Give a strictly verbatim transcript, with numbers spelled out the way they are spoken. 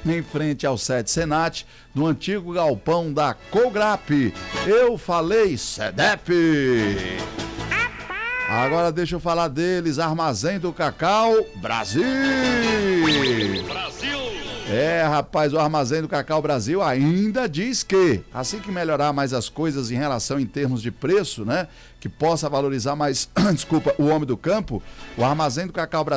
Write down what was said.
em frente ao Sete Senat, no antigo galpão da Colgrap. Eu falei Sedep. Agora deixa eu falar deles, Armazém do Cacau Brasil. Brasil! É, rapaz, o Armazém do Cacau Brasil ainda diz que, assim que melhorar mais as coisas em relação em termos de preço, né, que possa valorizar mais, desculpa, o homem do campo, o Armazém do Cacau Brasil